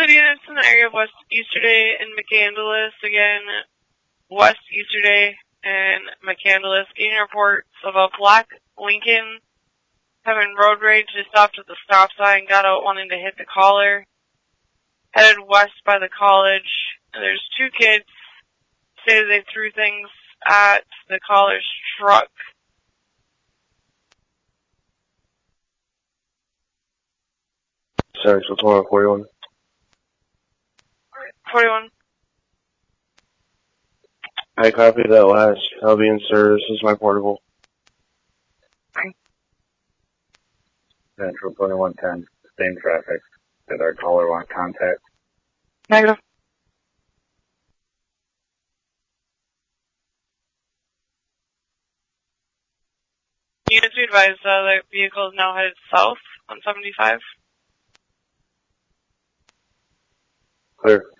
City units in the area of West Easterday and McCandless. Again, West Easterday and McCandless. Getting reports of a black Lincoln having road rage. They stopped at the stop sign, got out wanting to hit the caller. Headed west by the college. There's two kids. Say they threw things at the caller's truck. Sorry, so 41. 41. I copied that last. I'll be in service. This is my portable. Central 2110, same traffic. Did our caller want contact? Negative. Units be advised, the vehicle is now headed south on 75. Clear.